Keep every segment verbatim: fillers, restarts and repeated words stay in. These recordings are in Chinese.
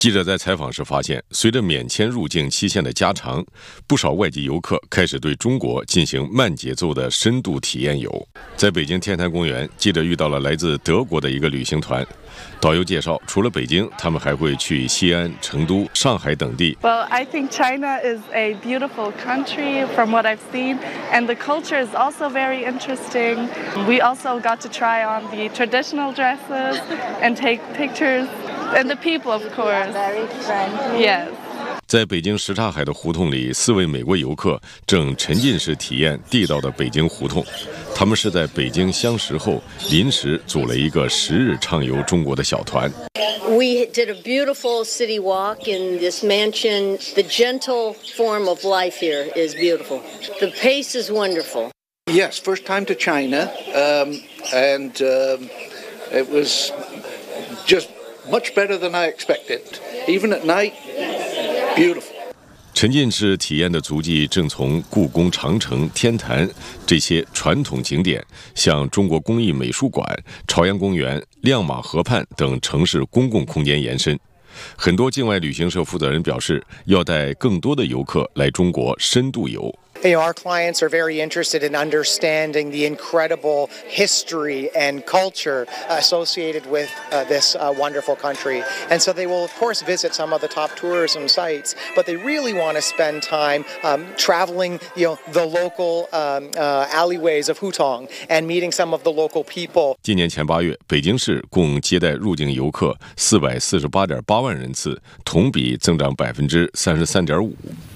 记者在采访时发现，随着免签入境期限的加长，不少外籍游客开始对中国进行慢节奏的深度体验游。在北京天坛公园，记者遇到了来自德国的一个旅行团。导游介绍，除了北京，他们还会去西安、成都、上海等地。 Well, I think China is a beautiful country from what I've seen, and the culture is also very interesting. We also got to try on the traditional dresses and take pictures, and the people, of course. Very friendly. Yes. 在北京什刹海的胡同里，四位美国游客正沉浸式体验地道的北京胡同。他们是在北京相识后临时组了一个十日畅游中国的小团。 We did a beautiful city walk in this mansion. The gentle form of life here is beautiful. The pace is wonderful. Yes, first time to China, um, and um, it was just much better than I expected. Even at night, beautiful. 沉浸式体验的足迹正从故宫、长城、天坛这些传统景点，向中国工艺美术馆、朝阳公园、亮马河畔等城市公共空间延伸。很多境外旅行社负责人表示，要带更多的游客来中国深度游。 You know, our clients are very interested in understanding the incredible history and culture associated with uh, this uh, wonderful country. And so they will, of course, visit some of the top tourism sites, but they really want to spend time um, traveling, you know, the local um, uh, alleyways of Hutong and meeting some of the local people. 今年前八月，北京市共接待入境游客四百四十八点八万人次，同比增长百分之三十三点五。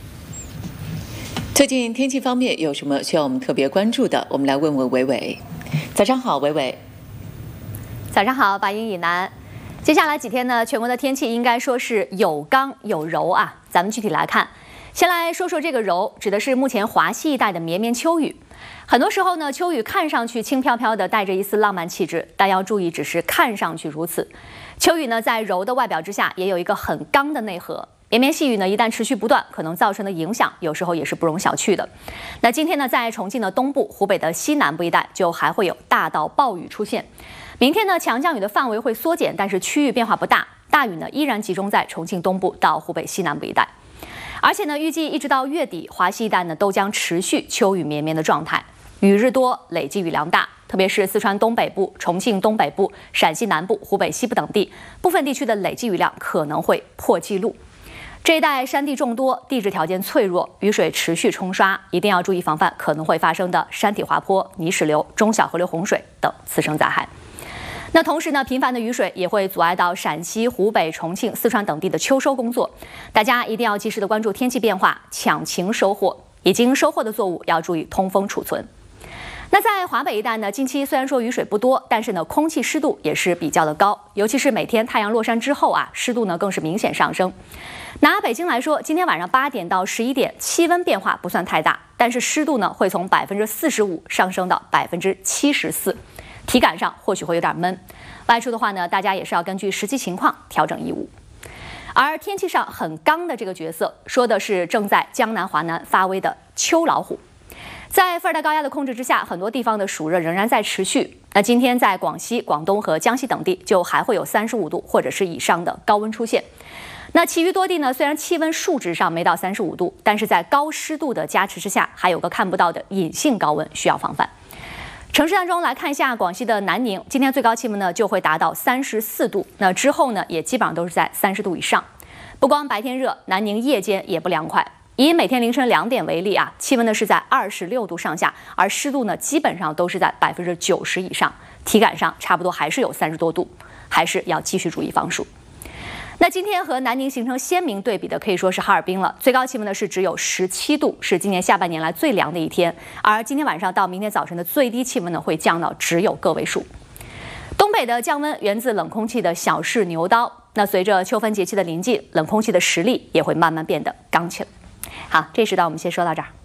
最近天气方面有什么需要我们特别关注的？我们来问问伟伟。早上好，伟伟。 早上好，白英以南。接下来几天呢，全国的天气应该说是有刚有柔啊。咱们具体来看，先来说说这个柔，指的是目前华西一带的绵绵秋雨。很多时候呢，秋雨看上去轻飘飘的，带着一丝浪漫气质，但要注意，只是看上去如此。秋雨呢，在柔的外表之下，也有一个很刚的内核。 绵绵细雨呢，一旦持续不断，可能造成的影响，有时候也是不容小觑的。那今天呢，在重庆的东部、湖北的西南部一带，就还会有大到暴雨出现。明天呢，强降雨的范围会缩减，但是区域变化不大，大雨呢依然集中在重庆东部到湖北西南部一带。而且呢，预计一直到月底，华西一带呢都将持续秋雨绵绵的状态，雨日多，累计雨量大。 特别是四川东北部、重庆东北部、陕西南部、湖北西部等地，部分地区的累计雨量可能会破纪录。这一带山地众多，地质条件脆弱，雨水持续冲刷，一定要注意防范可能会发生的山体滑坡、泥石流、中小河流洪水等次生灾害。那同时呢，频繁的雨水也会阻碍到陕西、湖北、重庆、四川等地的秋收工作，大家一定要及时的关注天气变化，抢情收获。已经收获的作物要注意通风储存。 那在华北一带呢，近期虽然说雨水不多，但是呢，空气湿度也是比较的高，尤其是每天太阳落山之后啊，湿度呢更是明显上升。拿北京来说，今天晚上八点到十一点，气温变化不算太大，但是湿度呢会从百分之四十五上升到百分之七十四，体感上或许会有点闷。外出的话呢，大家也是要根据实际情况调整衣物。而天气上很刚的这个角色，说的是正在江南华南发威的秋老虎。 在副热带高压的控制之下，很多地方的暑热仍然在持续。那今天在广西、广东和江西等地，就还会有三十五度或者是以上的高温出现。那其余多地呢，虽然气温数值上没到三十五度，但是在高湿度的加持之下，还有个看不到的隐性高温需要防范。城市当中来看一下，广西的南宁，今天最高气温呢就会达到三十四度，那之后呢也基本上都是在三十度以上。不光白天热，南宁夜间也不凉快。 以每天凌晨两点为例啊，气温呢是在二十六度上下，而湿度呢基本上都是在百分之九十以上，体感上差不多还是有三十多度，还是要继续注意防暑。那今天和南宁形成鲜明对比的可以说是哈尔滨了，最高气温呢是只有十七度，是今年下半年来最凉的一天，而今天晚上到明天早晨的最低气温呢会降到只有个位数。东北的降温源自冷空气的小试牛刀，那随着秋分节气的临近，冷空气的实力也会慢慢变得刚起来。好，这时段我们先说到这儿。